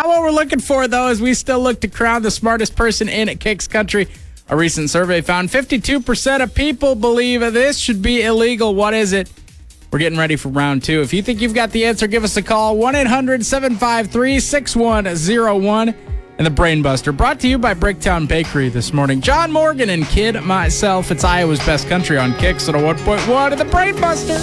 Not what we're looking for, though, as we still look to crown the smartest person in Kicks Country. A recent survey found 52% of people believe this should be illegal. What is it? We're getting ready for round two. If you think you've got the answer, give us a call. 1-800-753-6101. And the Brainbuster, brought to you by Bricktown Bakery this morning. John Morgan and Kid Myself. It's Iowa's Best Country on Kicks at a 1.1 of the Brainbuster.